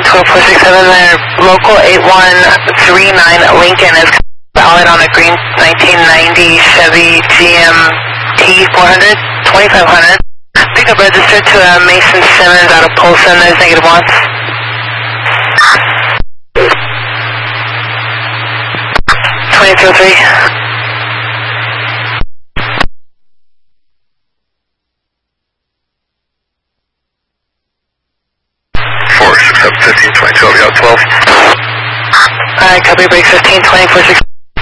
12467 there. Local 8139 Lincoln is valid on a green 1990 Chevy GMT 400, 2500. Pickup registered to Mason Simmons out of Polson. There's negative one. 2203. 1522, we got 12. Alright, copy, break 15, 24, 6.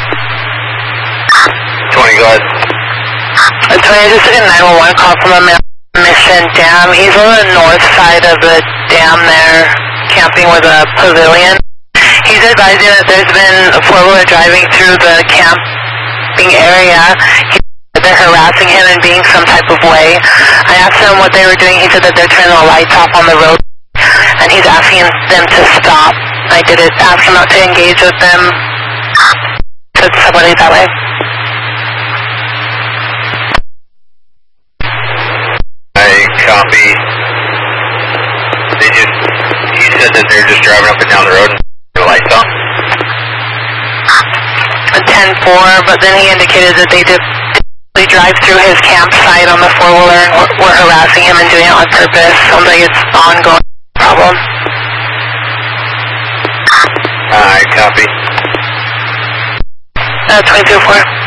20, go ahead. 20, I just took a 911 call from a Mission Dam. He's on the north side of the dam there, camping with a pavilion. He's advising that there's been a four-wheeler driving through the camping area. They're harassing him and being some type of way. I asked him what they were doing. He said that they're turning the lights off on the road. And he's asking them to stop. I did ask him not to engage with them. Said somebody that way. I copy. He said that they're just driving up and down the road and the lights on. 10-4, but then he indicated that they did drive through his campsite on the four-wheeler and were harassing him and doing it on purpose. Sounds like it's ongoing problem. Alright, copy. 22-4.